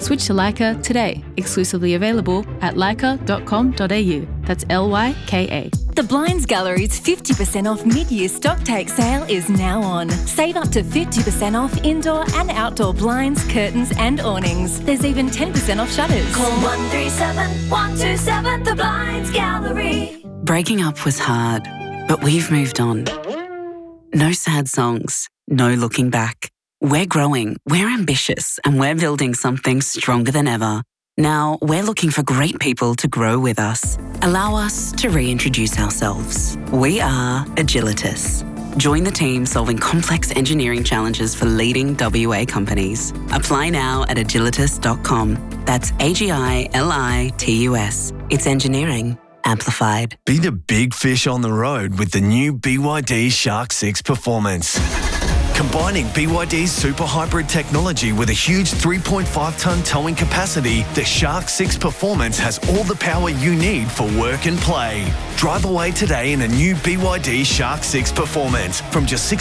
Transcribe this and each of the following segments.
Switch to Leica today. Exclusively available at leica.com.au. That's Lyka. The Blinds Gallery's 50% off mid-year stock take sale is now on. Save up to 50% off indoor and outdoor blinds, curtains and awnings. There's even 10% off shutters. Call 137 127 The Blinds Gallery. Breaking up was hard, but we've moved on. No sad songs, no looking back. We're growing, we're ambitious, and we're building something stronger than ever. Now, we're looking for great people to grow with us. Allow us to reintroduce ourselves. We are Agilitas. Join the team solving complex engineering challenges for leading WA companies. Apply now at agilitas.com. That's AGILITUS. It's engineering amplified. Be the big fish on the road with the new BYD Shark 6 Performance. Combining BYD's super hybrid technology with a huge 3.5-tonne towing capacity, the Shark 6 Performance has all the power you need for work and play. Drive away today in a new BYD Shark 6 Performance from just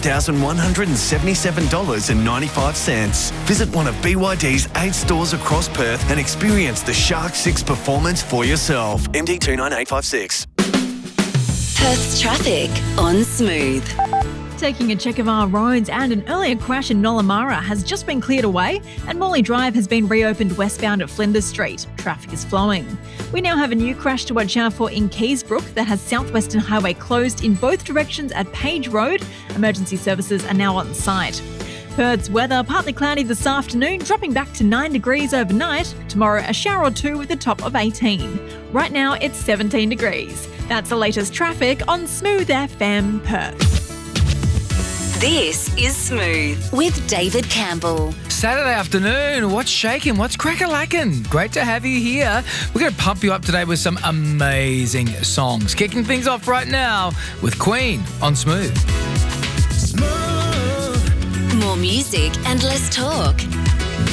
$69,177.95. Visit one of BYD's 8 stores across Perth and experience the Shark 6 Performance for yourself. MD 29856. Perth's traffic on Smooth. Taking a check of our roads, and an earlier crash in Nollamara has just been cleared away, and Morley Drive has been reopened westbound at Flinders Street. Traffic is flowing. We now have a new crash to watch out for in Keysbrook that has South Western Highway closed in both directions at Page Road. Emergency services are now on site. Perth's weather, partly cloudy this afternoon, dropping back to 9 degrees overnight. Tomorrow, a shower or two with a top of 18. Right now, it's 17 degrees. That's the latest traffic on Smooth FM Perth. This is Smooth with David Campbell. Saturday afternoon, what's shaking? What's crack-a-lacking? Great to have you here. We're going to pump you up today with some amazing songs. Kicking things off right now with Queen on Smooth. More music and less talk.